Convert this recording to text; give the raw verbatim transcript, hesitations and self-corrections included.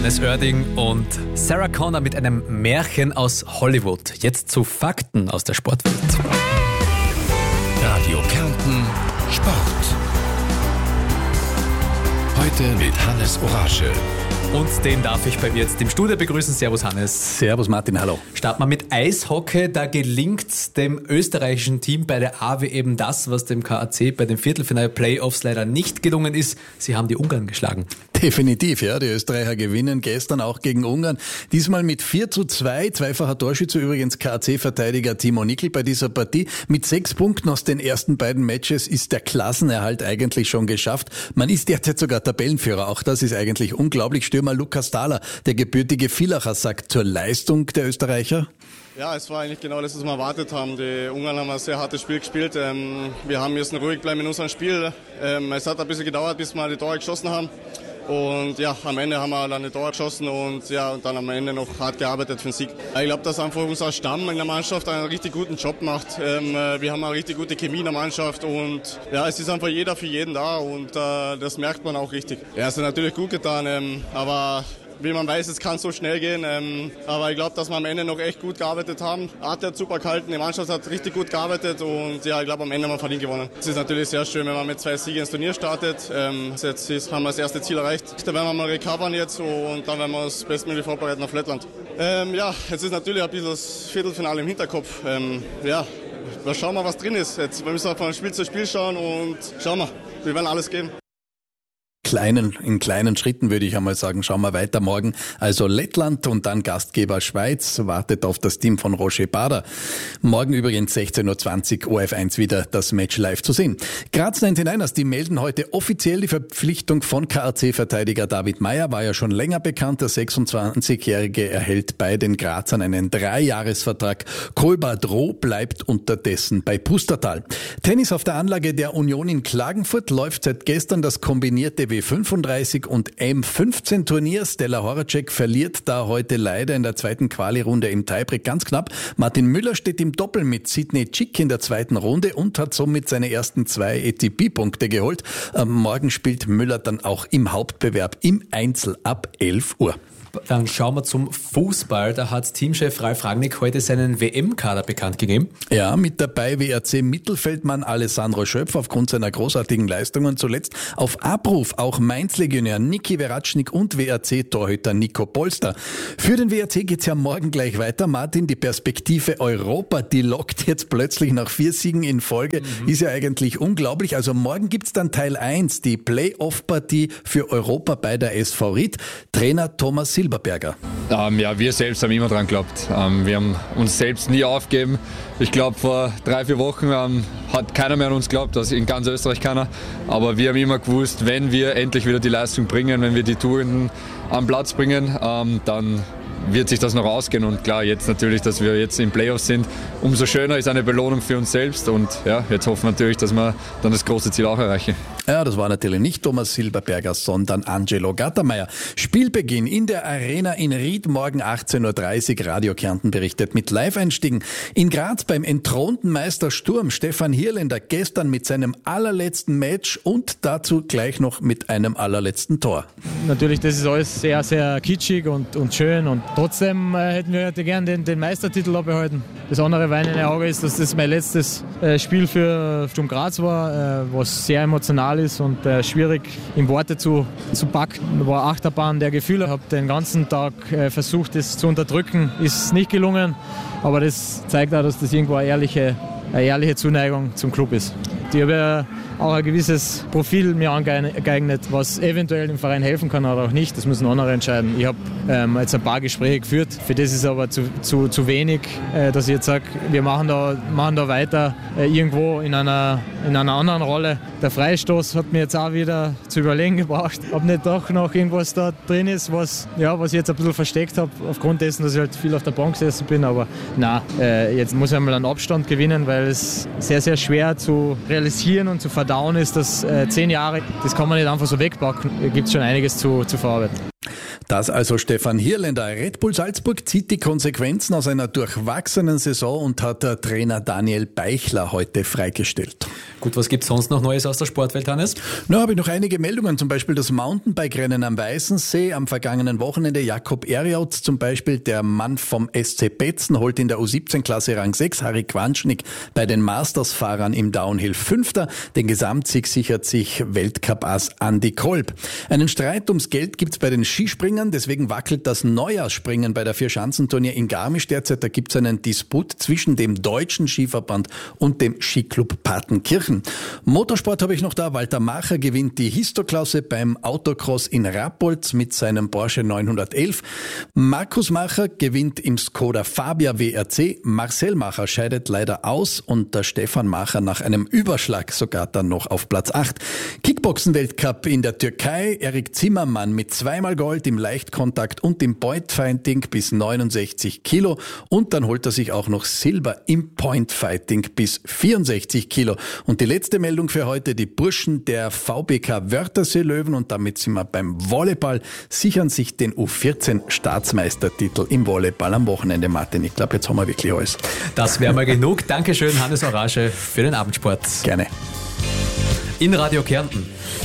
Hannes Oerding und Sarah Connor mit einem Märchen aus Hollywood. Jetzt zu Fakten aus der Sportwelt. Radio Kärnten Sport. Heute mit Hannes Orasche. Und den darf ich bei mir jetzt im Studio begrüßen. Servus Hannes. Servus Martin, hallo. Starten wir mit Eishockey. Da gelingt dem österreichischen Team bei der A W eben das, was dem K A C bei den Viertelfinale-Playoffs leider nicht gelungen ist. Sie haben die Ungarn geschlagen. Definitiv, ja. Die Österreicher gewinnen gestern auch gegen Ungarn. Diesmal mit vier zu zwei. Zweifacher Torschütze übrigens K A C-Verteidiger Timo Nickel bei dieser Partie. Mit sechs Punkten aus den ersten beiden Matches ist der Klassenerhalt eigentlich schon geschafft. Man ist derzeit sogar Tabellenführer. Auch das ist eigentlich unglaublich. Stürmer Lukas Thaler, der gebürtige Villacher, sagt zur Leistung der Österreicher. Ja, es war eigentlich genau das, was wir erwartet haben. Die Ungarn haben ein sehr hartes Spiel gespielt. Wir haben müssen ruhig bleiben in unserem Spiel. Es hat ein bisschen gedauert, bis wir die Tore geschossen haben. Und ja, am Ende haben wir dann die Tore geschossen und ja, und dann am Ende noch hart gearbeitet für den Sieg. Ich glaube, dass einfach unser Stamm in der Mannschaft einen richtig guten Job macht. Wir haben eine richtig gute Chemie in der Mannschaft und ja, es ist einfach jeder für jeden da und äh, das merkt man auch richtig. Ja, es ist natürlich gut getan, ähm, aber wie man weiß, es kann so schnell gehen, ähm, aber ich glaube, dass wir am Ende noch echt gut gearbeitet haben. Arte hat super gehalten, die Mannschaft hat richtig gut gearbeitet und ja, ich glaube, am Ende haben wir verdient gewonnen. Es ist natürlich sehr schön, wenn man mit zwei Siegen ins Turnier startet. Ähm, jetzt ist, haben wir das erste Ziel erreicht. Da werden wir mal recovern jetzt und dann werden wir uns bestmöglich vorbereiten auf Lettland. Ähm, ja, jetzt ist natürlich ein bisschen das Viertelfinale im Hinterkopf. Ähm, ja, wir schauen mal, was drin ist. Jetzt müssen wir von Spiel zu Spiel schauen und schauen wir, wir werden alles geben. Kleinen, in kleinen Schritten würde ich einmal sagen, schauen wir weiter morgen. Also Lettland und dann Gastgeber Schweiz wartet auf das Team von Roger Bader. Morgen übrigens sechzehn Uhr zwanzig O R F eins wieder das Match live zu sehen. Graz neunundneunzigers, die melden heute offiziell die Verpflichtung von K A C-Verteidiger David Meyer, war ja schon länger bekannt. Der sechsundzwanzigjährige erhält bei den Grazern einen Dreijahresvertrag. Kolbert Roh bleibt unterdessen bei Pustertal. Tennis auf der Anlage der Union in Klagenfurt läuft seit gestern das kombinierte W fünfunddreißig und M fünfzehn Turnier. Stella Horacek verliert da heute leider in der zweiten Quali-Runde im Tiebreak ganz knapp. Martin Müller steht im Doppel mit Sidney Chick in der zweiten Runde und hat somit seine ersten zwei A T P-Punkte geholt. Am Morgen spielt Müller dann auch im Hauptbewerb im Einzel ab elf Uhr. Dann schauen wir zum Fußball. Da hat Teamchef Ralf Rangnick heute seinen W M-Kader bekannt gegeben. Ja, mit dabei W R C-Mittelfeldmann Alessandro Schöpf aufgrund seiner großartigen Leistungen. Zuletzt auf Abruf auch Mainz-Legionär Niki Veratschnik und W R C-Torhüter Nico Polster. Für den W R C geht's ja morgen gleich weiter. Martin, die Perspektive Europa, die lockt jetzt plötzlich nach vier Siegen in Folge. Mhm. Ist ja eigentlich unglaublich. Also morgen gibt's dann Teil eins, die Play-Off-Partie für Europa bei der S V Ried. Trainer Thomas Silberberger. Ähm, ja, wir selbst haben immer dran geglaubt. Ähm, wir haben uns selbst nie aufgegeben. Ich glaube, vor drei, vier Wochen ähm, hat keiner mehr an uns geglaubt, also in ganz Österreich keiner. Aber wir haben immer gewusst, wenn wir endlich wieder die Leistung bringen, wenn wir die Touren am Platz bringen, ähm, dann wird sich das noch ausgehen. Und klar, jetzt natürlich, dass wir jetzt im Playoffs sind, umso schöner ist eine Belohnung für uns selbst. Und ja, jetzt hoffen wir natürlich, dass wir dann das große Ziel auch erreichen. Ja, das war natürlich nicht Thomas Silberberger, sondern Angelo Gattermeier. Spielbeginn in der Arena in Ried morgen achtzehn Uhr dreißig. Radio Kärnten berichtet mit Live-Einstiegen. In Graz beim entthronten Meister Sturm Stefan Hirländer gestern mit seinem allerletzten Match und dazu gleich noch mit einem allerletzten Tor. Natürlich, das ist alles sehr, sehr kitschig und, und schön und trotzdem äh, hätten wir heute gern den, den Meistertitel abgehalten. Das andere weinende Auge ist, dass das mein letztes äh, Spiel für Sturm Graz war, äh, was sehr emotional ist und äh, schwierig in Worte zu, zu packen. War Achterbahn der Gefühle. Ich habe den ganzen Tag äh, versucht, das zu unterdrücken. Ist nicht gelungen, aber das zeigt auch, dass das irgendwo eine ehrliche, eine ehrliche Zuneigung zum Club ist. Ich habe ja auch ein gewisses Profil mir angeeignet, was eventuell dem Verein helfen kann oder auch nicht. Das müssen andere entscheiden. Ich habe ähm, jetzt ein paar Gespräche geführt. Für das ist aber zu, zu, zu wenig, äh, dass ich jetzt sage, wir machen da, machen da weiter äh, irgendwo in einer, in einer anderen Rolle. Der Freistoß hat mir jetzt auch wieder zu überlegen gebracht, ob nicht doch noch irgendwas da drin ist, was, ja, was ich jetzt ein bisschen versteckt habe, aufgrund dessen, dass ich halt viel auf der Bank gesessen bin. Aber nein, äh, jetzt muss ich einmal einen Abstand gewinnen, weil es sehr, sehr schwer zu realisieren und zu verdauen ist, dass äh, zehn Jahre, das kann man nicht einfach so wegpacken. Da gibt es schon einiges zu, zu verarbeiten. Das also Stefan Hierländer. Red Bull Salzburg zieht die Konsequenzen aus einer durchwachsenen Saison und hat der Trainer Daniel Beichler heute freigestellt. Gut, was gibt's sonst noch Neues aus der Sportwelt, Hannes? Na, habe ich noch einige Meldungen, zum Beispiel das Mountainbike-Rennen am Weißensee am vergangenen Wochenende. Jakob Eriautz zum Beispiel, der Mann vom S C Betzen, holt in der U siebzehn Klasse Rang sechs. Harry Quanschnick bei den Masters-Fahrern im Downhill Fünfter. Den Gesamtsieg sichert sich Weltcup-Ass Andy Kolb. Einen Streit ums Geld gibt's bei den Skispringern, deswegen wackelt das Neujahrsspringen bei der Vierschanzenturnier in Garmisch derzeit. Da gibt's einen Disput zwischen dem Deutschen Skiverband und dem Skiclub Partenkirchen. Motorsport habe ich noch da. Walter Macher gewinnt die Histo-Klasse beim Autocross in Rappolz mit seinem Porsche neunhundertelf. Markus Macher gewinnt im Skoda Fabia W R C. Marcel Macher scheidet leider aus und der Stefan Macher nach einem Überschlag sogar dann noch auf Platz acht. Kickboxen-Weltcup in der Türkei. Erik Zimmermann mit zweimal Gold im Leichtkontakt und im Pointfighting bis neunundsechzig Kilo. Und dann holt er sich auch noch Silber im Pointfighting bis vierundsechzig Kilo. Und die letzte Meldung für heute, die Burschen der V B K Wörthersee Löwen, und damit sind wir beim Volleyball, sichern sich den U vierzehn Staatsmeistertitel im Volleyball am Wochenende, Martin. Ich glaube, jetzt haben wir wirklich alles. Das wäre mal genug. Dankeschön, Hannes Orage, für den Abendsport. Gerne. In Radio Kärnten.